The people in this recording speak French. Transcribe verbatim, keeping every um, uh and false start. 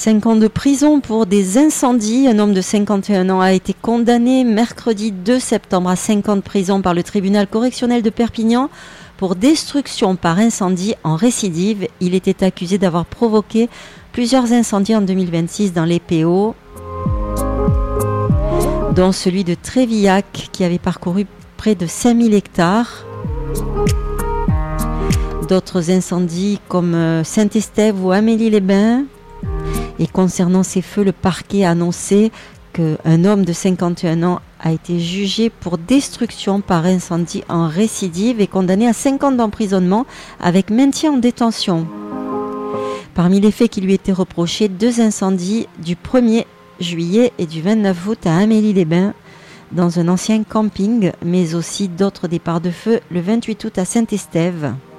Cinq ans de prison pour des incendies. Un homme de cinquante et un ans a été condamné mercredi deux septembre à cinq ans de prison par le tribunal correctionnel de Perpignan pour destruction par incendie en récidive. Il était accusé d'avoir provoqué plusieurs incendies en deux mille vingt-six dans les P O, dont celui de Trévillac qui avait parcouru près de cinq mille hectares. D'autres incendies comme Saint-Estève ou Amélie-les-Bains. Et concernant ces feux, le parquet a annoncé qu'un homme de cinquante et un ans a été jugé pour destruction par incendie en récidive et condamné à cinq ans d'emprisonnement avec maintien en détention. Parmi les faits qui lui étaient reprochés, deux incendies du premier juillet et du vingt-neuf août à Amélie-les-Bains dans un ancien camping, mais aussi d'autres départs de feu le vingt-huit août à Saint-Estève.